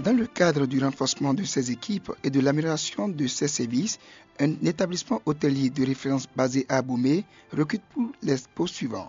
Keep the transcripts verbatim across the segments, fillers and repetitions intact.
Dans le cadre du renforcement de ces équipes et de l'amélioration de ces services, un établissement hôtelier de référence basé à Abomey recrute pour les postes suivants.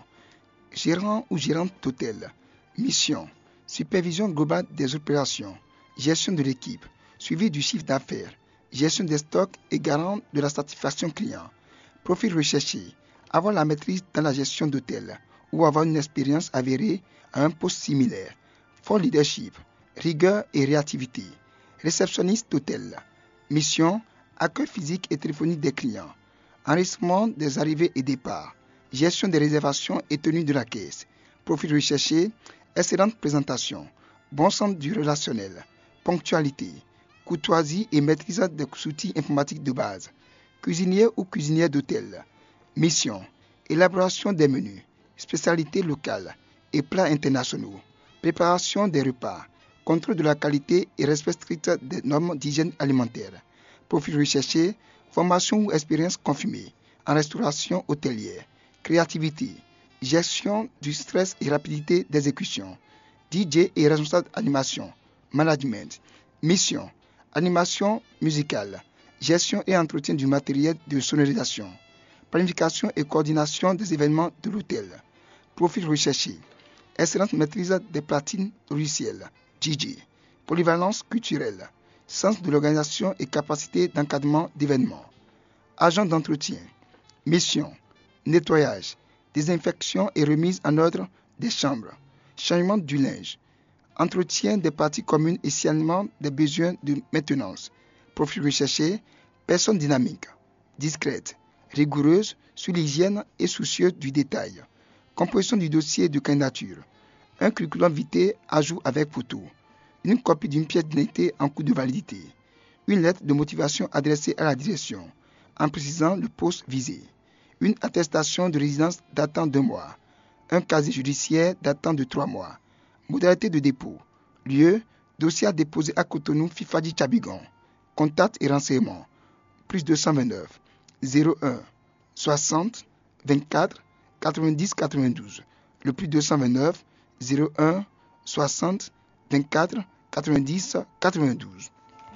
Gérant ou gérante d'hôtel. Mission. Supervision globale des opérations. Gestion de l'équipe. Suivi du chiffre d'affaires. Gestion des stocks et garant de la satisfaction client. Profil recherché. Avoir la maîtrise dans la gestion d'hôtel ou avoir une expérience avérée à un poste similaire. Fort leadership. Rigueur et réactivité. Réceptionniste d'hôtel. Mission. Accueil physique et téléphonique des clients. Enregistrement des arrivées et départs. Gestion des réservations et tenue de la caisse. Profil recherché. Excellente présentation. Bon sens du relationnel. Ponctualité. Courtoisie et maîtrise des outils informatiques de base. Cuisinier ou cuisinière d'hôtel. Mission. Élaboration des menus. Spécialités locales et plats internationaux. Préparation des repas. Contrôle de la qualité et respect strict des normes d'hygiène alimentaire. Profil recherché. Formation ou expérience confirmée en restauration hôtelière. Créativité. Gestion du stress et rapidité d'exécution. D J et responsable d'animation. Management. Mission. Animation musicale. Gestion et entretien du matériel de sonorisation. Planification et coordination des événements de l'hôtel. Profil recherché. Excellente maîtrise des platines logicielles. D J. Polyvalence culturelle. Sens de l'organisation et capacité d'encadrement d'événements. Agent d'entretien. Mission. Nettoyage. Désinfection et remise en ordre des chambres. Changement du linge. Entretien des parties communes et signalement des besoins de maintenance. Profil recherché. Personne dynamique. Discrète. Rigoureuse sur l'hygiène et soucieuse du détail. Composition du dossier de candidature. Un curriculum vitae à jour avec photo. Une copie d'une pièce d'identité en cours de validité. Une lettre de motivation adressée à la direction, en précisant le poste visé. Une attestation de résidence datant d'un mois. Un casier judiciaire datant de trois mois. Modalité de dépôt. Lieu, dossier à déposer à Cotonou, Fifadi Tchabigon. Contact et renseignements. Plus deux cent vingt-neuf zéro un soixante vingt-quatre quatre-vingt-dix quatre-vingt-douze. Le plus deux cent vingt-neuf zéro un soixante vingt-quatre quatre-vingt-dix quatre-vingt-douze.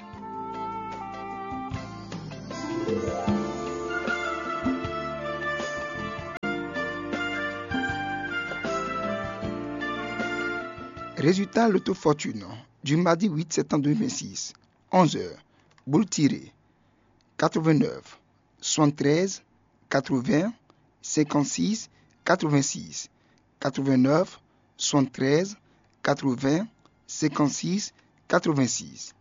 Résultat Loto Fortune du mardi huit septembre deux mille vingt-six. onze heures. Boule tirée. quatre-vingt-neuf, soixante-treize, quatre-vingts, cinquante-six, quatre-vingt-six. quatre-vingt-neuf, soixante-treize, quatre-vingts, cinquante-six, quatre-vingt-six.